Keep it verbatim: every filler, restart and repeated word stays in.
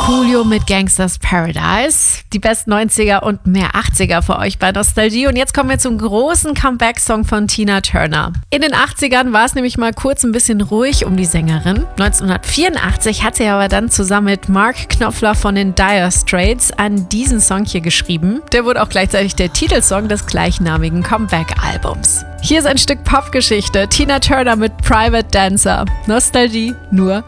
Coolio mit Gangsters Paradise. Die besten neunziger und mehr achtziger für euch bei Nostalgie. Und jetzt kommen wir zum großen Comeback-Song von Tina Turner. In den achtzigern war es nämlich mal kurz ein bisschen ruhig um die Sängerin. neunzehnhundertvierundachtzig hat sie aber dann zusammen mit Mark Knopfler von den Dire Straits an diesen Song hier geschrieben. Der wurde auch gleichzeitig der Titelsong des gleichnamigen Comeback-Albums. Hier ist ein Stück Popgeschichte. Tina Turner mit Private Dancer. Nostalgie nur